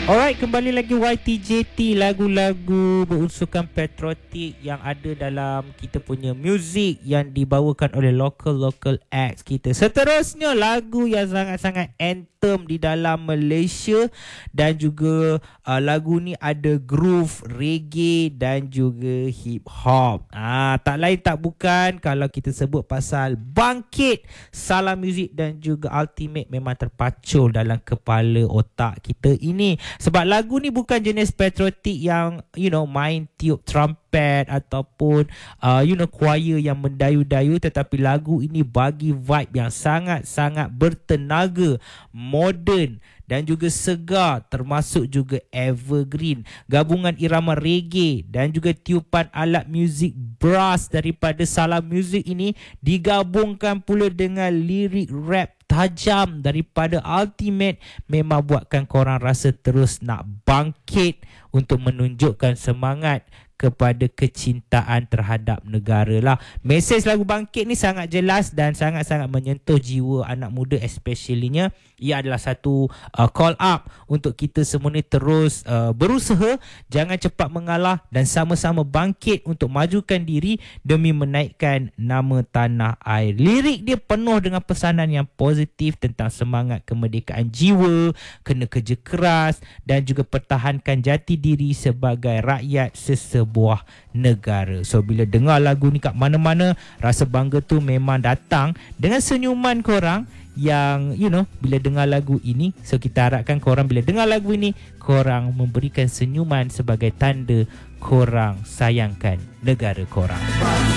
Alright, kembali lagi YTJT, lagu-lagu berunsurkan patriotik yang ada dalam kita punya muzik yang dibawakan oleh local acts kita. Seterusnya, lagu yang sangat-sangat anthem di dalam Malaysia dan juga lagu ni ada groove reggae dan juga hip hop. Tak lain tak bukan kalau kita sebut pasal Bangkit, Salam Music dan juga Ultimate memang terpacul dalam kepala otak kita ini. Sebab lagu ni bukan jenis patriotik yang main tiup trumpet ataupun choir yang mendayu-dayu, tetapi lagu ini bagi vibe yang sangat-sangat bertenaga, moden dan juga segar, termasuk juga evergreen. Gabungan irama reggae dan juga tiupan alat muzik brass daripada Salam Music ini digabungkan pula dengan lirik rap tajam daripada Ultimate, memang buatkan korang rasa terus nak bangkit untuk menunjukkan semangat kepada kecintaan terhadap negara lah. Mesej lagu Bangkit ni sangat jelas dan sangat-sangat menyentuh jiwa anak muda, especially-nya. Ia adalah satu call up untuk kita semua ni terus berusaha, jangan cepat mengalah dan sama-sama bangkit untuk majukan diri demi menaikkan nama tanah air. Lirik dia penuh dengan pesanan yang positif tentang semangat kemerdekaan jiwa, kena kerja keras dan juga pertahankan jati diri sebagai rakyat sesebuah negara. So bila dengar lagu ni kat mana-mana, rasa bangga tu memang datang dengan senyuman korang yang bila dengar lagu ini. So kita harapkan korang bila dengar lagu ini, korang memberikan senyuman sebagai tanda korang sayangkan negara korang.